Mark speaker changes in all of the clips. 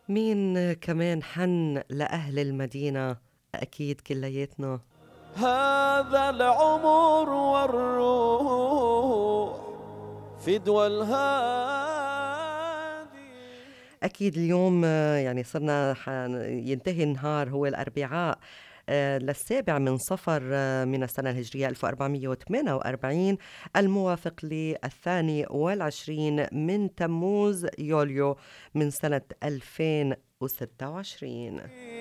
Speaker 1: مين كمان حن لأهل المدينة؟ أكيد كلياتنا.
Speaker 2: هذا العمر والروح فدوى الهادي.
Speaker 1: أكيد اليوم يعني صرنا ينتهي النهار، هو الأربعاء للسابع من صفر من السنة الهجرية 1448 الموافق للثاني والعشرين من تموز يوليو من سنة 2026.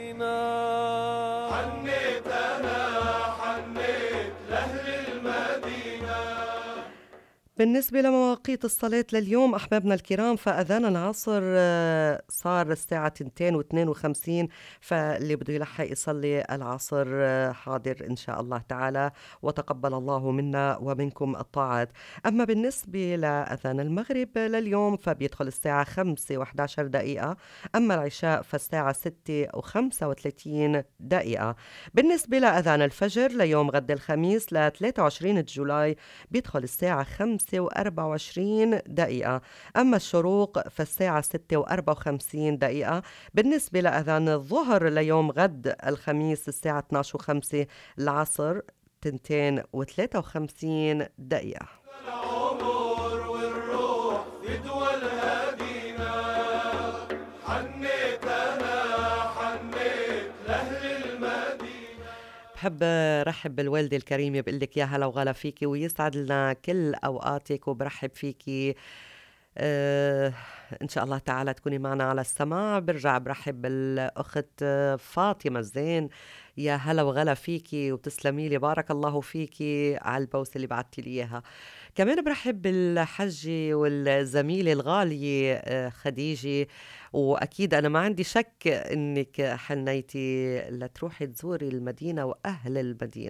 Speaker 2: حنيت أنا حنيت لأهل المدينة.
Speaker 1: بالنسبة لمواقيت الصلاة لليوم أحبابنا الكرام، فأذان العصر صار الساعة 2:52، فاللي بده يلحق يصلي العصر حاضر إن شاء الله تعالى، وتقبل الله منا ومنكم الطاعات. أما بالنسبة لأذان المغرب لليوم فبيدخل الساعة 5:11. أما العشاء فالساعة 6:35. بالنسبة لأذان الفجر ليوم غد الخميس ل 23 جولاي بيدخل الساعة 5:24. أما الشروق فالساعة 6:54. بالنسبة لأذان الظهر ليوم غد الخميس الساعة 12:05، العصر 2:53.
Speaker 2: العمر والروح فدوى الهدينا. حنيت أنا حنيت لأهل المدينة.
Speaker 1: بحب رحب بالوالدة الكريمة، بقلك يا هلا وغلا فيكي ويسعد لنا كل أوقاتك، وبرحب فيكي آه إن شاء الله تعالى تكوني معنا على السماع. برجع برحب بالأخت فاطمة الزين، يا هلا وغلا فيكي وتسلمي لي، بارك الله فيكي على البوسة اللي بعتي لي إياها. كمان برحب بالحجة والزميلة الغالية خديجة، وأكيد أنا ما عندي شك إنك حنيتي لتروحي تزوري المدينة وأهل المدينة.